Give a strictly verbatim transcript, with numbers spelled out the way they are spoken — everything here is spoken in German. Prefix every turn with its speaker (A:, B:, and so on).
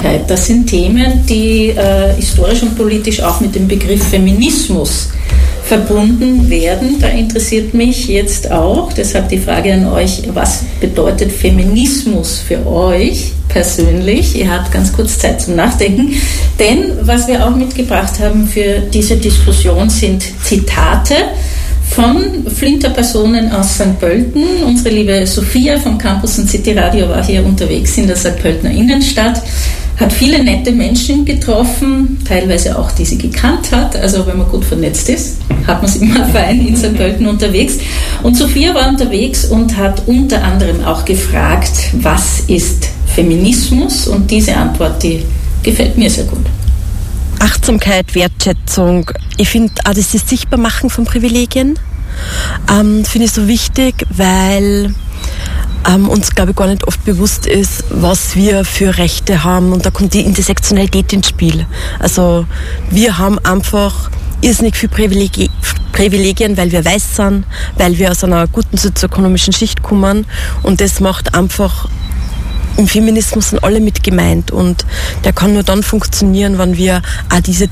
A: Achtsamkeit, das sind Themen, die äh, historisch und politisch auch mit dem Begriff Feminismus verbunden werden. Da interessiert mich jetzt auch, deshalb die Frage an euch, was bedeutet Feminismus für euch persönlich? Ihr habt ganz kurz Zeit zum Nachdenken, denn was wir auch mitgebracht haben für diese Diskussion sind Zitate von Flinter-Personen aus Sankt Pölten. Unsere liebe Sophia vom Campus und City Radio war hier unterwegs in der Sankt Pöltener Innenstadt, hat viele nette Menschen getroffen, teilweise auch, die sie gekannt hat. Also wenn man gut vernetzt ist, hat man es immer fein in Sankt Pölten unterwegs. Und Sophia war unterwegs und hat unter anderem auch gefragt, was ist Feminismus? Und diese Antwort, die gefällt mir sehr gut.
B: Achtsamkeit, Wertschätzung. Ich finde auch das ist Sichtbarmachen von Privilegien. Ähm, finde ich so wichtig, weil ähm, uns, glaube ich, gar nicht oft bewusst ist, was wir für Rechte haben. Und da kommt die Intersektionalität ins Spiel. Also wir haben einfach irrsinnig viel Privilegi- Privilegien, weil wir weiß sind, weil wir aus einer guten sozioökonomischen Schicht kommen. Und das macht einfach, im Feminismus sind alle mit gemeint und der kann nur dann funktionieren, wenn wir auch diese